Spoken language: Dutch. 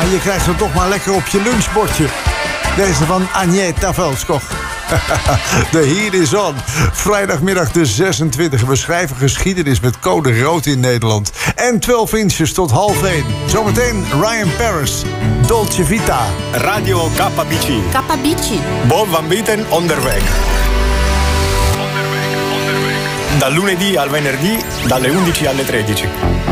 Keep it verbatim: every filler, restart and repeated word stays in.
Ja, je krijgt het toch maar lekker op je lunchbordje. Deze van Agneta Velskog. De heat is on. Vrijdagmiddag de zesentwintig. We schrijven geschiedenis met code rood in Nederland. En twaalf inches tot half één. Zometeen Ryan Paris. Dolce Vita. Radio K B C. K B C. Bob Van Bieten onderweg. Onderweg, onderweg. Dal lunedì al venerdì, dalle undici alle tredici.